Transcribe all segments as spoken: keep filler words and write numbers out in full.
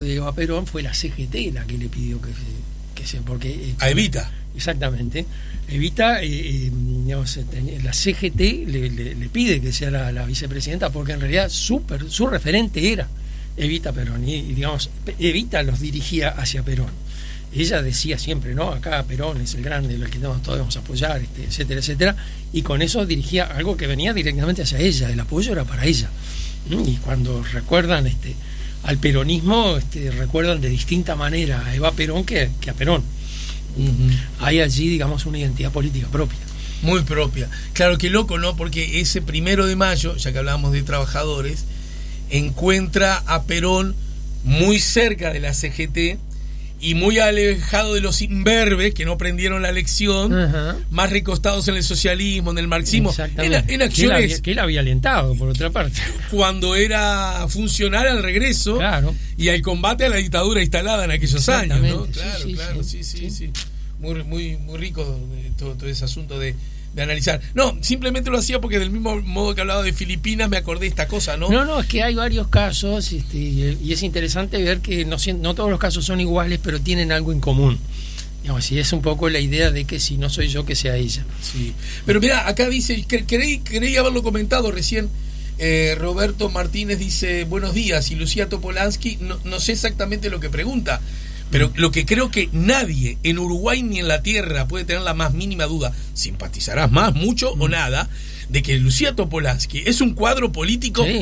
de Eva Perón, fue la C G T la que le pidió que se... Que se porque, eh, a Evita. Exactamente. Evita, eh, eh, digamos, la C G T le, le, le pide que sea la, la vicepresidenta porque en realidad su, su referente era Evita Perón y, y digamos, Evita los dirigía hacia Perón. Ella decía siempre, ¿no? Acá Perón es el grande, el que todos debemos apoyar, este, etcétera, etcétera, y con eso dirigía algo que venía directamente hacia ella, el apoyo era para ella. Y cuando recuerdan este, al peronismo, este, recuerdan de distinta manera a Eva Perón que, que a Perón. Uh-huh. Hay allí, digamos, una identidad política propia. Muy propia. Claro, qué loco, ¿no? Porque ese primero de mayo, ya que hablábamos de trabajadores, encuentra a Perón muy cerca de la C G T y muy alejado de los imberbes que no aprendieron la lección, uh-huh. más recostados en el socialismo, en el marxismo, en, en acciones que él, había, que él había alentado, por otra parte. Cuando era funcional al regreso, claro. y al combate a la dictadura instalada en aquellos años, ¿no? Claro, sí, sí, claro, sí, sí, sí. sí. Muy, muy, muy rico todo, todo ese asunto de, de analizar. No, simplemente lo hacía porque del mismo modo que hablaba de Filipinas me acordé de esta cosa, ¿no? No, no, es que hay varios casos este, y es interesante ver que no, no todos los casos son iguales, pero tienen algo en común. Digamos, y es un poco la idea de que si no soy yo, que sea ella. Sí. Pero mira, acá dice, cre creí, creí haberlo comentado recién, eh, Roberto Martínez dice, buenos días, y Lucía Topolansky, no, no sé exactamente lo que pregunta, pero lo que creo que nadie en Uruguay ni en la tierra puede tener la más mínima duda, simpatizarás más, mucho mm. o nada, de que Lucía Topolansky es un cuadro político sí,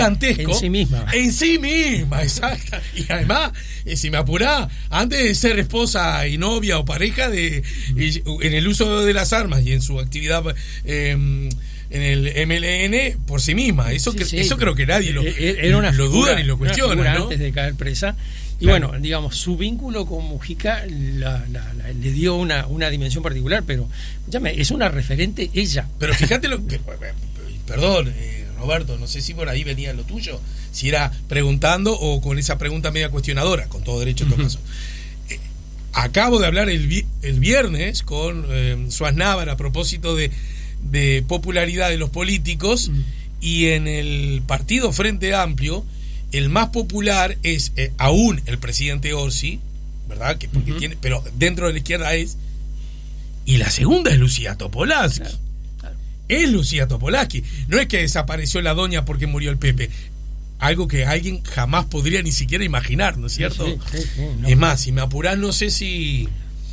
en gigantesco. sí misma. En sí misma, exacto. Y además, eh, si me apurá, antes de ser esposa y novia o pareja, de eh, en el uso de las armas y en su actividad eh, en el M L N, por sí misma. Eso, sí, que, sí. eso creo que nadie lo, Era una lo figura, duda ni lo cuestiona, ¿no? Antes de caer presa. Y claro. bueno, digamos, su vínculo con Mujica la, la, la, le dio una, una dimensión particular, pero llame, es una referente ella. Pero fíjate lo que... Perdón, eh, Roberto, no sé si por ahí venía lo tuyo, si era preguntando o con esa pregunta media cuestionadora, con todo derecho en todo caso. Eh, acabo de hablar el, el viernes con eh, Suaznavar a propósito de, de popularidad de los políticos, uh-huh. y en el partido Frente Amplio el más popular es eh, aún el presidente Orsi, ¿verdad? Que porque uh-huh. tiene, pero dentro de la izquierda es, y la segunda es Lucía Topolansky. Claro, claro. Es Lucía Topolansky. No es que desapareció la doña porque murió el Pepe. Algo que alguien jamás podría ni siquiera imaginar, ¿no es cierto? Sí, sí, sí, no. Es más, si me apurás, no sé si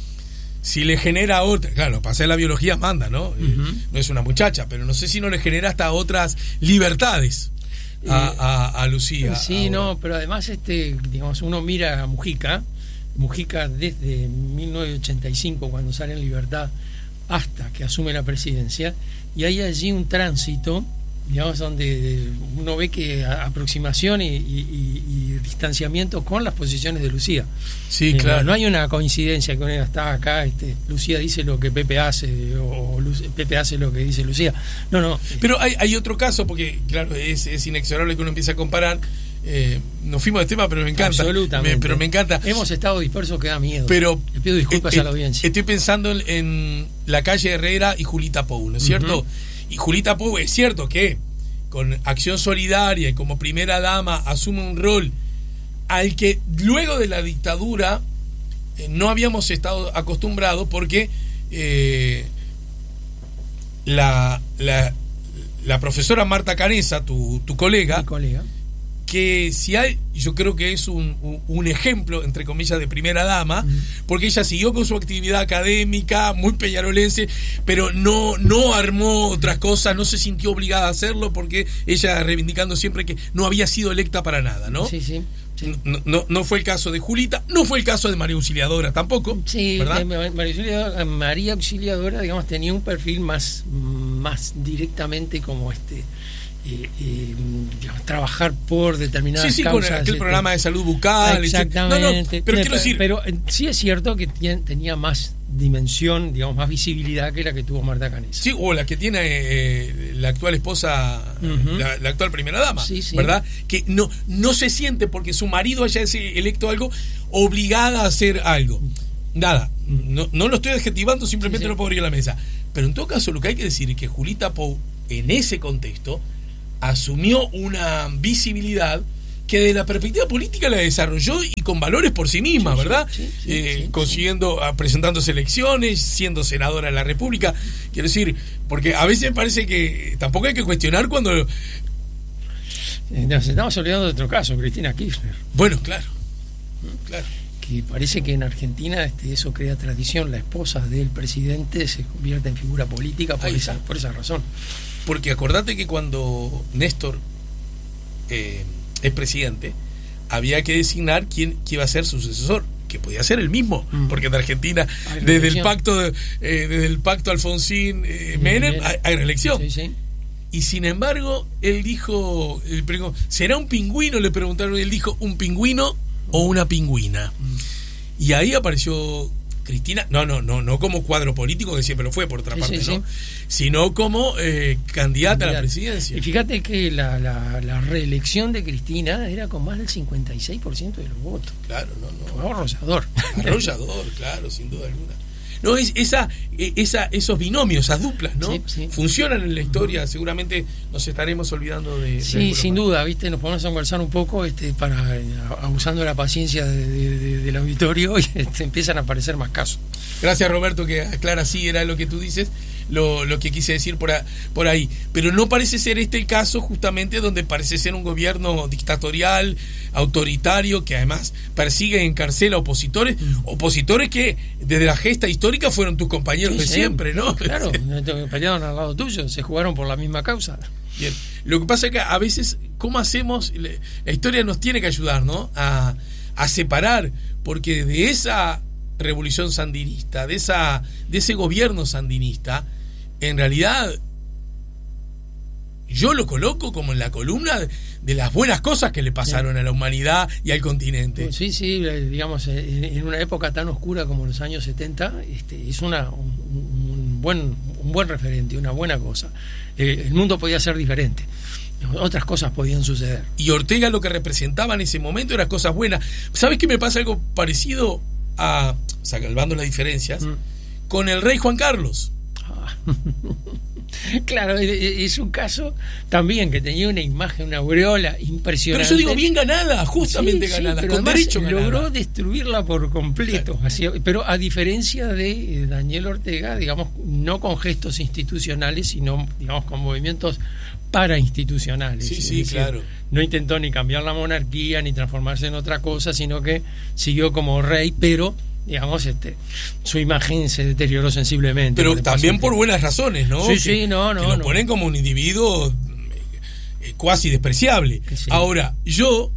si le genera otra, claro, para hacer la biología manda, ¿no? Uh-huh. No es una muchacha, pero no sé si no le genera hasta otras libertades a, a, a Lucía. Sí, ahora. No, pero además este, digamos, uno mira a Mujica, Mujica desde mil novecientos ochenta y cinco, cuando sale en libertad, hasta que asume la presidencia, y hay allí un tránsito, digamos, donde uno ve que aproximación y, y, y distanciamiento con las posiciones de Lucía. Sí, eh, claro. No, no hay una coincidencia con ella está acá, este, Lucía dice lo que Pepe hace, o Pepe hace lo que dice Lucía. No, no. Pero hay, hay otro caso, porque claro, es, es inexorable que uno empiece a comparar. Eh, nos fuimos de tema, pero me encanta. Absolutamente. Me, pero me encanta. Hemos estado dispersos que da miedo. Pero le pido disculpas eh, a la audiencia. Estoy pensando en, en la calle Herrera y Julita Pou, ¿no es cierto? Uh-huh. Y Julita Pou es cierto que con Acción Solidaria y como primera dama asume un rol al que luego de la dictadura eh, no habíamos estado acostumbrados, porque eh, la, la, la profesora Marta Canessa, tu, tu colega, Mi colega, que si hay, yo creo que es un, un, un ejemplo, entre comillas, de primera dama, uh-huh. porque ella siguió con su actividad académica, muy peñarolense, pero no, no armó otras cosas, no se sintió obligada a hacerlo, porque ella reivindicando siempre que no había sido electa para nada, ¿no? Sí, sí. Sí. No, no, no fue el caso de Julita, no fue el caso de María Auxiliadora tampoco. Sí, ¿verdad? María Auxiliadora, María Auxiliadora, digamos, tenía un perfil más, más directamente como este... Eh, eh, digamos, trabajar por determinadas sí, sí, causas. Sí, con aquel este, programa de salud bucal. Exactamente. No, no, pero pero, quiero decir... pero sí es cierto que tien, tenía más dimensión, digamos, más visibilidad que la que tuvo Marta Canessa. Sí, o la que tiene eh, la actual esposa, uh-huh. la, la actual primera dama, sí, sí. ¿verdad? Que no, no se siente porque su marido haya electo algo, obligada a hacer algo. Nada, no, no lo estoy adjetivando, simplemente sí, sí. lo pongo en la mesa. Pero en todo caso, lo que hay que decir es que Julita Pou, en ese contexto, asumió una visibilidad que de la perspectiva política la desarrolló y con valores por sí misma, sí, ¿verdad? Sí, sí, eh, sí, consiguiendo, sí. presentándose elecciones, siendo senadora de la República. Quiero decir, porque a veces parece que tampoco hay que cuestionar cuando... Nos estamos olvidando de otro caso, Cristina Kirchner. Bueno, claro, claro. Que parece que en Argentina este, eso crea tradición, la esposa del presidente se convierte en figura política por, esa, por esa razón. Porque acordate que cuando Néstor eh, es presidente, había que designar quién, quién iba a ser su sucesor, que podía ser el mismo, mm. porque en Argentina desde el pacto eh, desde el pacto Alfonsín eh, Menem hay, hay reelección. Sí, sí. Y sin embargo, él dijo, el, ¿será un pingüino? Le preguntaron, y él dijo, ¿un pingüino o una pingüina? Mm. Y ahí apareció Cristina, no, no, no, no como cuadro político, que siempre lo fue por otra sí, parte, sí, ¿no? Sí. Sino como eh, candidata, candidata a la presidencia. Y fíjate que la, la, la reelección de Cristina era con más del cincuenta y seis por ciento de los votos. Claro, no, no. Fue arrollador. Arrollador, claro, sin duda alguna. No, es esa, esa, esos binomios, esas duplas, ¿no? Sí, sí. Funcionan en la historia, seguramente nos estaremos olvidando de... Sí, de sin duda, ¿viste? Nos podemos conversar un poco este, para abusando de la paciencia de, de, de, del auditorio y este, empiezan a aparecer más casos. Gracias, Roberto, que aclara, sí, era lo que tú dices, lo, lo que quise decir por, a, por ahí. Pero no parece ser este el caso, justamente, donde parece ser un gobierno dictatorial, autoritario, que además persigue y encarcela opositores, mm. opositores que desde la gesta histórica fueron tus compañeros sí, de sí, siempre, ¿no? Claro, pelearon al lado tuyo, se jugaron por la misma causa. Bien, lo que pasa es que a veces, ¿cómo hacemos? La historia nos tiene que ayudar, ¿no? A, a separar, porque de esa revolución sandinista, de esa de ese gobierno sandinista, en realidad yo lo coloco como en la columna de las buenas cosas que le pasaron sí. a la humanidad y al continente. Sí, sí, digamos, en una época tan oscura como los años setenta, este, es una, un, un, buen, un buen referente, una buena cosa. Eh, el mundo podía ser diferente. Otras cosas podían suceder. Y Ortega lo que representaba en ese momento eran cosas buenas. ¿Sabes qué me pasa algo parecido a, salvando las diferencias, mm. con el rey Juan Carlos? Ah. Claro, es un caso también que tenía una imagen, una aureola impresionante. Pero yo digo bien ganada, justamente sí, ganada, sí, con derecho ganada. Logró destruirla por completo. Claro. Así, pero a diferencia de Daniel Ortega, digamos, no con gestos institucionales, sino digamos con movimientos parainstitucionales. Sí, sí, decir, claro. No intentó ni cambiar la monarquía ni transformarse en otra cosa, sino que siguió como rey, pero digamos, este, su imagen se deterioró sensiblemente. Pero también por buenas razones, ¿no? Sí, que, sí, no, no. Que lo no. ponen como un individuo eh, cuasi despreciable. Sí. Ahora, yo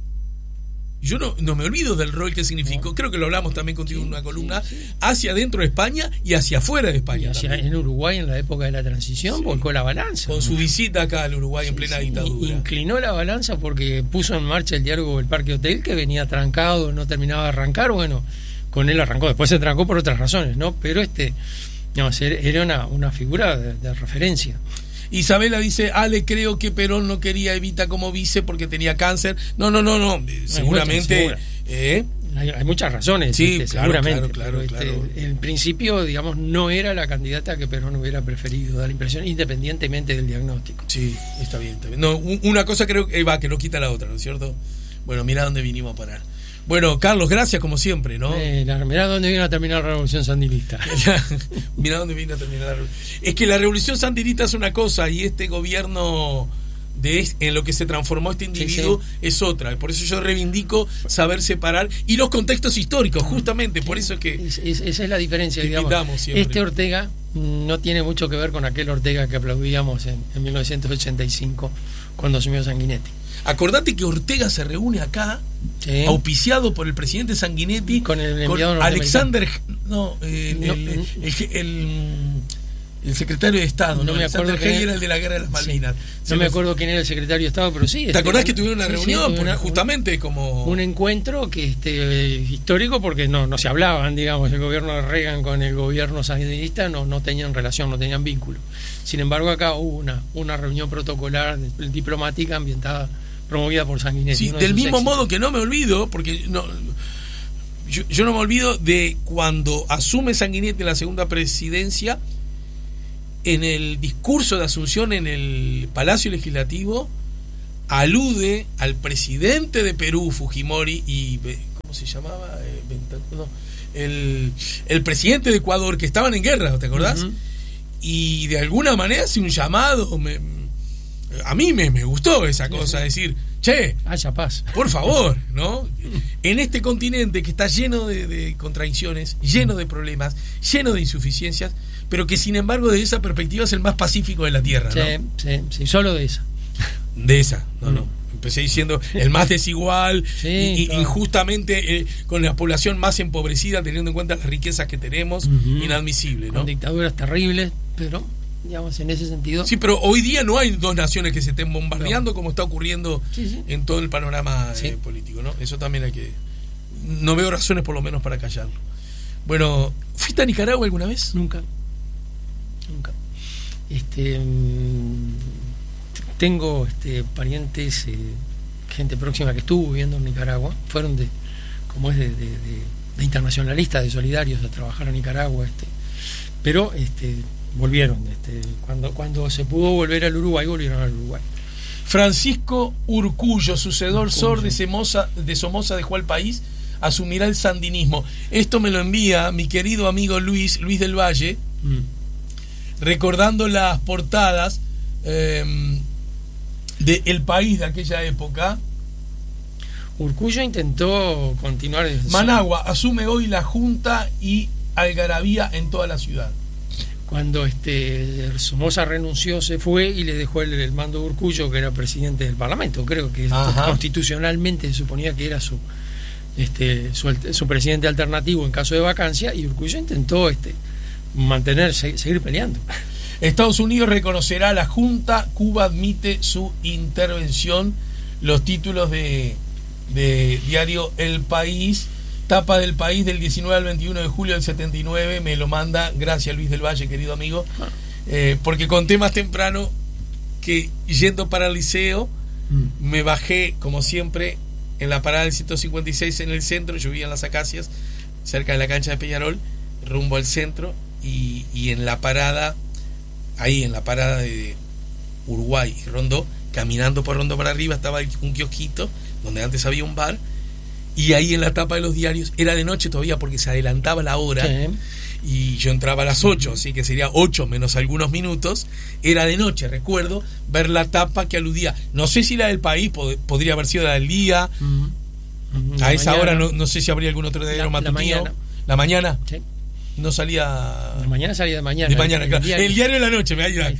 yo no, no me olvido del rol que significó, no. creo que lo hablamos también contigo sí, en una columna, sí, sí. hacia dentro de España y hacia afuera de España. Y hacia, en Uruguay, en la época de la transición, sí. volcó la balanza. Con su visita acá al Uruguay sí, en plena sí. dictadura. Inclinó la balanza porque puso en marcha el diálogo del Parque Hotel, que venía trancado, no terminaba de arrancar, bueno... Con él arrancó, después se trancó por otras razones, ¿no? Pero este, digamos, era una, una figura de, de referencia. Isabela dice, Ale, creo que Perón no quería a Evita como vice porque tenía cáncer. No, no, no, no. Seguramente. Muchas, ¿eh? hay, hay muchas razones, sí, este, claro, seguramente. Claro, claro, pero, claro. Este, en principio, digamos, no era la candidata que Perón hubiera preferido, da la impresión, independientemente del diagnóstico. Sí, está bien, está bien. No, una cosa creo que va, que no quita la otra, ¿no es cierto? Bueno, mira dónde vinimos a parar. Bueno, Carlos, gracias como siempre, ¿no? Eh, la, mirá dónde vino a terminar la revolución sandinista. Mirá dónde vino a terminar la revolución. Es que la revolución sandinista es una cosa y este gobierno de en lo que se transformó este individuo sí, sí. es otra. Por eso yo reivindico saber separar y los contextos históricos, justamente. Por eso es que... Es, es, esa es la diferencia, digamos. Este Ortega no tiene mucho que ver con aquel Ortega que aplaudíamos en, en mil novecientos ochenta y cinco cuando asumió Sanguinetti. Acordate que Ortega se reúne acá, sí. auspiciado por el presidente Sanguinetti, con el con Alexander, no, eh, no el, el, el, el, el secretario de Estado, no, no me acuerdo quién era el de la guerra de las Malvinas. Sí. No me acuerdo quién era el secretario de Estado, pero sí. ¿Te acordás que tuvieron una sí, reunión? Sí, porque una, justamente como un encuentro que este histórico, porque no no se hablaban, digamos, el gobierno de Reagan con el gobierno sandinista no no tenían relación, no tenían vínculo. Sin embargo, acá hubo una una reunión protocolar diplomática ambientada, promovida por Sanguinetti. Sí, del mismo éxitos. modo que no me olvido, porque no yo, yo no me olvido de cuando asume Sanguinetti en la segunda presidencia, en el discurso de Asunción en el Palacio Legislativo, alude al presidente de Perú, Fujimori, y ¿cómo se llamaba? Eh, no, el, el presidente de Ecuador, que estaban en guerra, ¿te acordás? Uh-huh. Y de alguna manera hace un llamado, me, a mí me, me gustó esa cosa, sí, sí. decir, che, haya paz, por favor, ¿no? En este continente que está lleno de, de contradicciones, lleno de problemas, lleno de insuficiencias, pero que sin embargo desde esa perspectiva es el más pacífico de la Tierra, sí, ¿no? Sí, sí, solo de esa. De esa, no, no. Empecé diciendo el más desigual, sí, y, y, y justamente eh, con la población más empobrecida, teniendo en cuenta las riquezas que tenemos, uh-huh. inadmisible, ¿no? Con dictaduras terribles, pero digamos en ese sentido. Sí, pero hoy día no hay dos naciones que se estén bombardeando, no, como está ocurriendo sí, sí. en todo el panorama sí. eh, político, ¿no? Eso también hay que. No veo razones por lo menos para callarlo. Bueno, ¿fuiste a Nicaragua alguna vez? Nunca. Nunca. Este. Mmm, Tengo este, parientes, eh, gente próxima que estuvo viviendo en Nicaragua, fueron de, como es de, de, de, de internacionalistas, de solidarios a trabajar a Nicaragua, este, pero este, volvieron, este, cuando, cuando se pudo volver al Uruguay, volvieron al Uruguay. Francisco Urcullo, sucedor Sor de Somoza, de Somoza dejó al país, asumirá el sandinismo. Esto me lo envía mi querido amigo Luis, Luis del Valle, mm. recordando las portadas eh, de El País de aquella época. Urcullo intentó continuar desde Managua asume hoy la Junta y algarabía en toda la ciudad. Cuando este Somoza renunció, se fue y le dejó el, el mando a Urcullo, que era presidente del Parlamento. Creo que Ajá. constitucionalmente se suponía que era su, este, su su presidente alternativo en caso de vacancia, y Urcullo intentó este mantenerse, seguir peleando. Estados Unidos reconocerá a la Junta, Cuba admite su intervención. Los títulos de, de diario El País, tapa del País del diecinueve al veintiuno de julio del setenta y nueve, me lo manda, gracias Luis del Valle, querido amigo, eh, porque conté más temprano que yendo para el liceo, mm. me bajé, como siempre, en la parada del ciento cincuenta y seis en el centro, yo vivía en Las Acacias, cerca de la cancha de Peñarol, rumbo al centro, y, y en la parada... ahí en la parada de Uruguay y Rondó, caminando por Rondó para arriba estaba un kiosquito donde antes había un bar, y ahí en la tapa de los diarios era de noche todavía porque se adelantaba la hora, sí. y yo entraba a las ocho, así que sería ocho menos algunos minutos, era de noche, recuerdo ver la tapa que aludía, no sé si la del País, pod- podría haber sido la del Día, uh-huh. Uh-huh. a esa mañana. hora no, no sé si habría algún otro diario matutino. La mañana, ¿La mañana? Sí. No salía. De mañana salía de mañana. De mañana, el, claro. el, diario. el diario de la noche, me ayuda.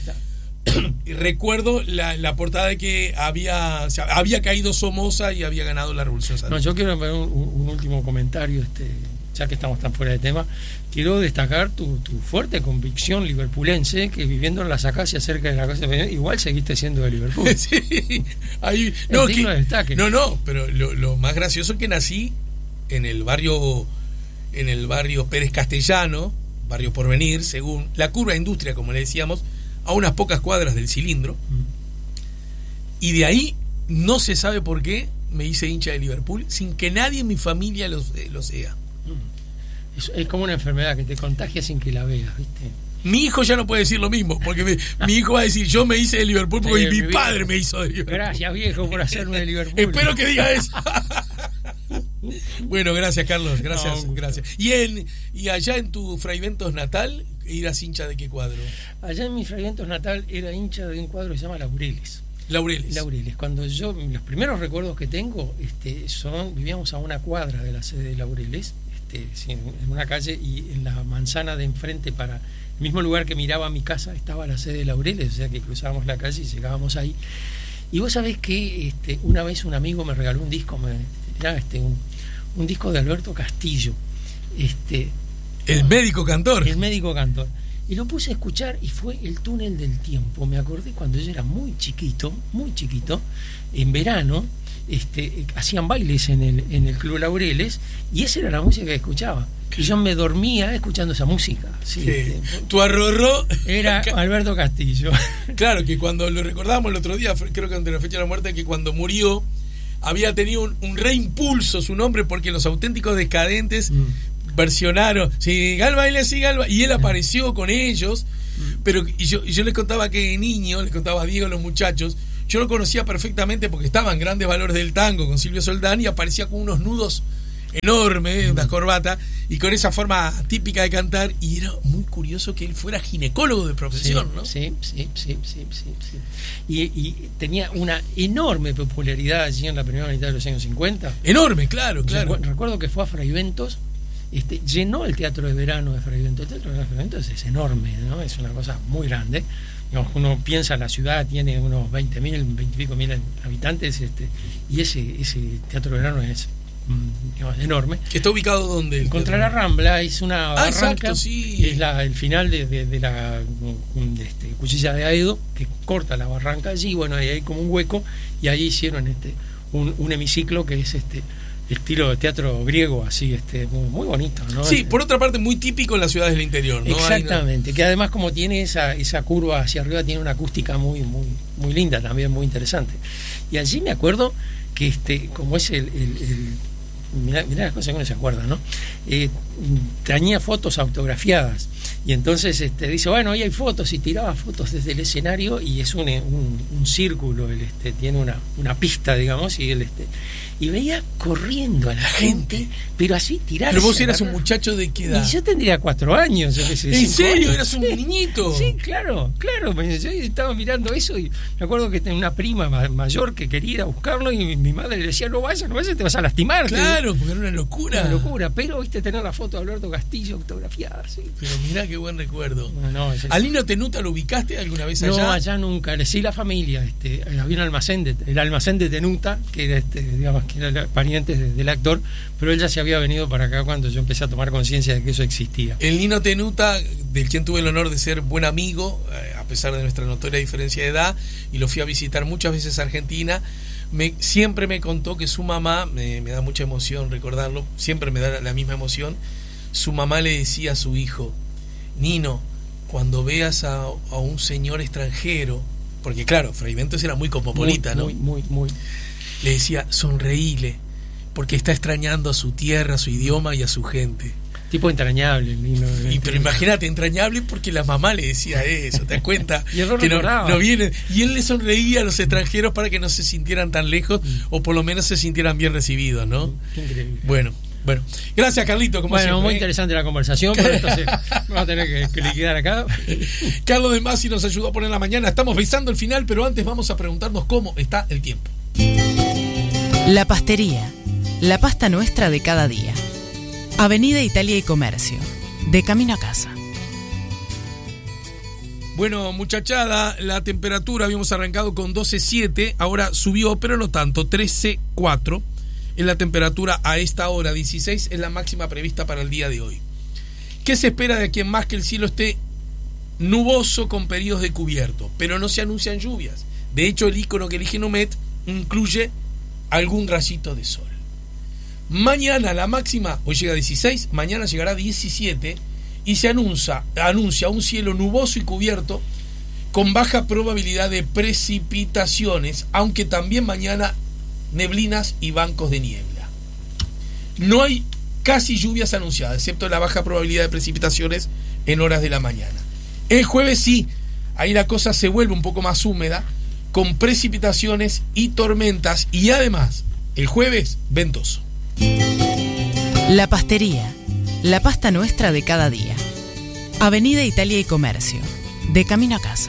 Y recuerdo la, la portada de que había, o sea, había caído Somoza y había ganado la Revolución Sandinista. No, yo quiero ver un, un último comentario, este, ya que estamos tan fuera de tema. Quiero destacar tu, tu fuerte convicción liverpulense, que viviendo en Las Acacias, cerca de la casa de igual seguiste siendo de Liverpool. Sí, ahí, no, digno de destaque. no, no, pero lo, lo más gracioso es que nací en el barrio. en el barrio Pérez Castellano, barrio Porvenir, según la curva de Industria, como le decíamos, a unas pocas cuadras del Cilindro, mm. y de ahí no se sabe por qué me hice hincha de Liverpool sin que nadie en mi familia lo, lo sea. Mm. Es, es como una enfermedad que te contagia sin que la veas, ¿viste? Mi hijo ya no puede decir lo mismo, porque me, mi hijo va a decir, yo me hice de Liverpool porque eh, mi, mi padre viejo. me hizo de Liverpool. Gracias, viejo, por hacerme de Liverpool. Espero que diga eso. Bueno, gracias Carlos, gracias, no, gracias. Y en y allá en tu Fraiventos natal, ¿eras hincha de qué cuadro? Allá en mi Fraiventos natal era hincha de un cuadro que se llama Laureles. Laureles. Laureles. Cuando yo, los primeros recuerdos que tengo, este, son, vivíamos a una cuadra de la sede de Laureles, este, en una calle, y en la manzana de enfrente, para el mismo lugar que miraba mi casa, estaba la sede de Laureles, o sea que cruzábamos la calle y llegábamos ahí. Y vos sabés que este, una vez un amigo me regaló un disco, me, era este, un, un disco de Alberto Castillo, este, el médico cantor. El médico cantor. Y lo puse a escuchar y fue El túnel del tiempo. Me acordé cuando yo era muy chiquito, muy chiquito, en verano, este, hacían bailes en el, en el Club Laureles, y esa era la música que escuchaba. Y yo me dormía escuchando esa música. Sí, sí. Este, tu arrorró era Alberto Castillo. Claro, que cuando lo recordábamos el otro día, creo que ante la fecha de la muerte, que cuando murió había tenido un, un reimpulso su nombre, porque los Auténticos Decadentes mm. versionaron, sí, Gal baile, sí, Gal baile, y él apareció con ellos, mm. pero y yo, y yo les contaba que de niño, les contaba a Diego, a los muchachos, yo lo conocía perfectamente porque estaba en Grandes Valores del Tango con Silvio Soldán y aparecía con unos nudos enormes, unas corbatas, y con esa forma típica de cantar, y era muy curioso que él fuera ginecólogo de profesión, sí, ¿no? Sí, sí, sí, sí, sí, sí. Y, y tenía una enorme popularidad allí en la primera mitad de los años cincuenta. Enorme, claro, claro. Recu- recuerdo que fue a Fraiventos, este, llenó el teatro de verano de Fraiventos. El teatro de Fraiventos es enorme, ¿no? Es una cosa muy grande. Digamos, uno piensa, la ciudad tiene unos veinte mil, veinte y pico mil habitantes, este, y ese, ese teatro de verano es, digamos, enorme. ¿Está ubicado dónde? Contra la Rambla, es una ah, barranca, exacto, sí. Es la, el final de, de, de la de este, Cuchilla de Aedo, que corta la barranca allí, bueno, ahí hay como un hueco, y ahí hicieron este un, un hemiciclo que es este estilo de teatro griego, así, este muy, muy bonito, ¿no? Sí, este, por otra parte, muy típico en las ciudades del interior, ¿no? Exactamente, que además, como tiene esa, esa curva hacia arriba, tiene una acústica muy, muy, muy linda también, muy interesante. Y allí me acuerdo que este, como es el, el, el Mirá, mirá las cosas que uno se acuerda, ¿no? Eh, tenía fotos autografiadas, y entonces este, dice, bueno, ahí hay fotos, y tiraba fotos desde el escenario, y es un, un, un círculo, él este, tiene una, una pista, digamos, y él este, y veía corriendo a la, la gente, gente, pero así tirarse. Pero vos eras un muchacho de qué edad. Y yo tendría cuatro años. Yo qué sé, ¿En serio? años. ¿Eras un niñito? Sí, claro, claro. Yo estaba mirando eso y me acuerdo que tenía una prima mayor que quería ir a buscarlo, y mi madre le decía, no vayas, no vayas, te vas a lastimar. Claro, porque era una locura. Una locura, pero viste tener la foto de Alberto Castillo autografiada, sí. Pero mirá qué buen recuerdo. No, no, es ¿Al Nino Tenuta lo ubicaste alguna vez allá? No, allá nunca. Sí, la familia. Este, había un almacén, de, el almacén de Tenuta, que era, este, digamos, que era pariente de, del actor, pero él ya se había venido para acá cuando yo empecé a tomar conciencia de que eso existía. El Nino Tenuta, del quien tuve el honor de ser buen amigo, eh, a pesar de nuestra notoria diferencia de edad, y lo fui a visitar muchas veces a Argentina, me, siempre me contó que su mamá, me, me da mucha emoción recordarlo, siempre me da la, la misma emoción, su mamá le decía a su hijo, Nino, cuando veas a, a un señor extranjero, porque claro, Fraiventos era muy cosmopolita, muy, ¿no? Muy, muy, muy. Le decía, sonreíle, porque está extrañando a su tierra, a su idioma y a su gente. Tipo entrañable, Nino. Y, pero imagínate, entrañable porque la mamá le decía eso, ¿te das cuenta? Y él lo que no, recordaba. no viene. Y él le sonreía a los extranjeros para que no se sintieran tan lejos, mm. o por lo menos se sintieran bien recibidos, ¿no? Qué increíble. Bueno, bueno. Gracias, Carlito, como bueno, siempre. muy ¿eh? interesante la conversación, pero entonces vamos a tener que, que liquidar acá. Carlos de Masi nos ayudó a poner la mañana. Estamos besando el final, pero antes vamos a preguntarnos cómo está el tiempo. La Pastería, la pasta nuestra de cada día. Avenida Italia y Comercio, de camino a casa. Bueno, muchachada, la temperatura habíamos arrancado con doce siete, ahora subió, pero no tanto, trece cuatro. Es la temperatura a esta hora, dieciséis es la máxima prevista para el día de hoy. ¿Qué se espera de aquí en más? Que el cielo esté nuboso con periodos de cubierto, pero no se anuncian lluvias. De hecho, el icono que elige Numet incluye algún rayito de sol. Mañana la máxima, hoy llega a dieciséis, mañana llegará a diecisiete y se anuncia, anuncia un cielo nuboso y cubierto con baja probabilidad de precipitaciones, aunque también mañana neblinas y bancos de niebla. No hay casi lluvias anunciadas, excepto la baja probabilidad de precipitaciones en horas de la mañana. El jueves sí, ahí la cosa se vuelve un poco más húmeda, con precipitaciones y tormentas, y además, el jueves, ventoso. La Pastería, la pasta nuestra de cada día. Avenida Italia y Comercio, de camino a casa.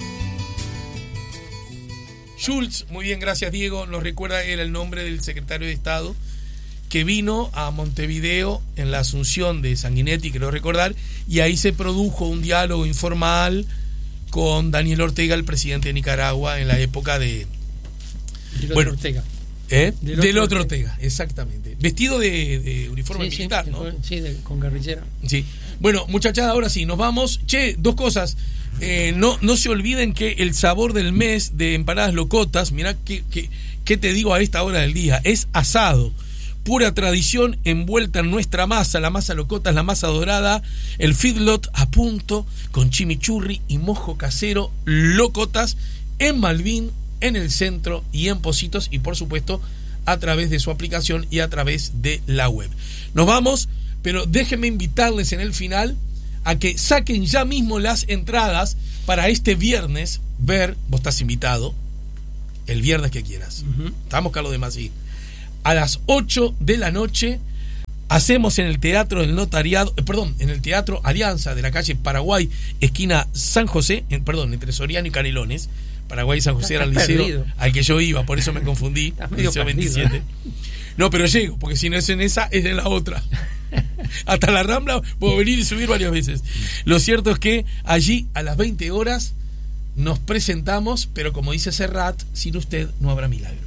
Schultz, muy bien, gracias Diego, nos recuerda, era el nombre del secretario de Estado que vino a Montevideo en la asunción de Sanguinetti, quiero recordar, y ahí se produjo un diálogo informal con Daniel Ortega, el presidente de Nicaragua, en la época de... Del bueno, otro Ortega. ¿Eh? Del, Del otro, otro Ortega. Ortega, exactamente. Vestido de, de uniforme sí, militar, sí, ¿no? Sí, de, con guerrillera. Sí. Bueno, muchachada, ahora sí, nos vamos. Che, dos cosas. Eh, no, no se olviden que el sabor del mes de empanadas locotas, mirá que, que, que te digo a esta hora del día, es asado. Pura tradición envuelta en nuestra masa, la masa locota es la masa dorada, el feedlot a punto con chimichurri y mojo casero, locotas en Malvin, en el centro y en Pocitos, y por supuesto a través de su aplicación y a través de la web. Nos vamos, pero déjenme invitarles en el final a que saquen ya mismo las entradas para este viernes ver, vos estás invitado, el viernes que quieras. Uh-huh. Estamos, Carlos de Masí. A las ocho de la noche hacemos en el Teatro del Notariado, eh, perdón, en el Teatro Alianza de la calle Paraguay, esquina San José, en, perdón, entre Soriano y Canelones. Paraguay y San José era el liceo perdido. Al que yo iba, por eso me confundí. Liceo veintisiete. ¿Eh? No, pero llego, porque si no es en esa, es en la otra. Hasta la Rambla puedo venir y subir varias veces. Lo cierto es que allí a las veinte horas nos presentamos, pero como dice Serrat, sin usted no habrá milagro.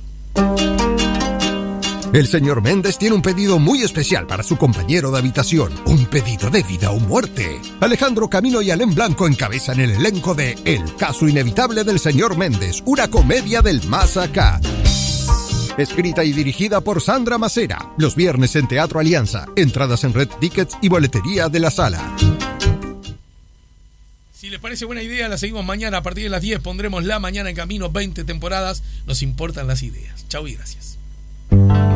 El señor Méndez tiene un pedido muy especial para su compañero de habitación. Un pedido de vida o muerte. Alejandro Camino y Alén Blanco encabezan el elenco de El caso inevitable del señor Méndez, una comedia del más acá. Escrita y dirigida por Sandra Macera. Los viernes en Teatro Alianza. Entradas en Red Tickets y boletería de la sala. Si les parece buena idea, la seguimos mañana a partir de las diez. Pondremos La Mañana en Camino, veinte temporadas. Nos importan las ideas. Chau y gracias.